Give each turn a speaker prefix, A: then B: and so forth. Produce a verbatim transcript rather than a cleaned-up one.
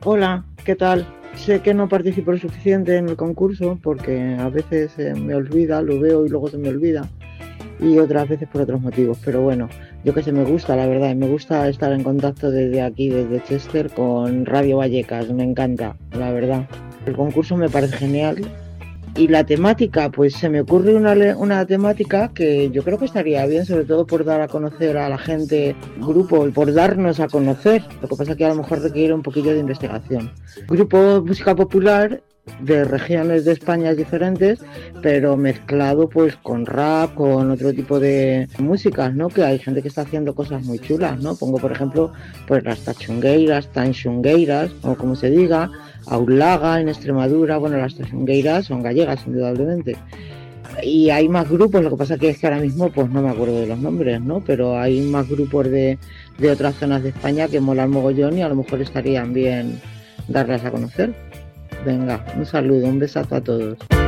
A: Hola, ¿qué tal? Sé que no participo lo suficiente en el concurso porque a veces eh, me olvida, lo veo y luego se me olvida, y otras veces por otros motivos, pero bueno, yo que sé, me gusta, la verdad, y me gusta estar en contacto desde aquí, desde Chester, con Radio Vallecas, me encanta, la verdad. El concurso me parece genial. Y la temática, pues se me ocurre una, una temática que yo creo que estaría bien, sobre todo por dar a conocer a la gente, grupo, por darnos a conocer. Lo que pasa es que a lo mejor requiere un poquillo de investigación. Grupo de música popular de regiones de España diferentes, pero mezclado pues con rap, con otro tipo de músicas, ¿no? Que hay gente que está haciendo cosas muy chulas, ¿no? Pongo por ejemplo pues las tachungueiras, tanxungueiras, o como se diga, Aulaga en Extremadura. Bueno, las tachungueiras son gallegas indudablemente. Y hay más grupos, lo que pasa que es que ahora mismo pues no me acuerdo de los nombres, ¿no? Pero hay más grupos de, de otras zonas de España que molan mogollón y a lo mejor estarían bien darlas a conocer. Venga, un saludo, un besazo a todos.